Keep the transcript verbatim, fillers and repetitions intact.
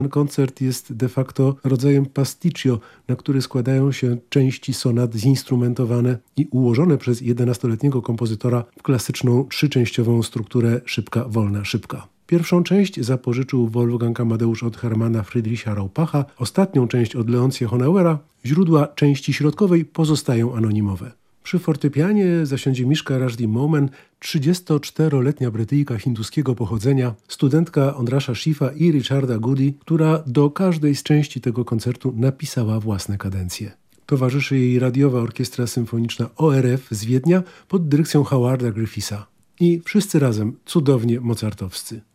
Koncert jest de facto rodzajem pasticcio, na który składają się części sonat zinstrumentowane i ułożone przez jedenastoletniego kompozytora w klasyczną trzyczęściową strukturę szybka, wolna, szybka. Pierwszą część zapożyczył Wolfgang Amadeusz od Hermanna Friedricha Raupacha, ostatnią część od Leontija Honauera. Źródła części środkowej pozostają anonimowe. Przy fortepianie zasiądzie Miszka Rajdzi-Momen, trzydziestoczteroletnia Brytyjka hinduskiego pochodzenia, studentka Ondrasza Schifa i Richarda Goody, która do każdej z części tego koncertu napisała własne kadencje. Towarzyszy jej radiowa orkiestra symfoniczna O R F z Wiednia pod dyrekcją Howarda Griffitha. I wszyscy razem cudownie mozartowscy.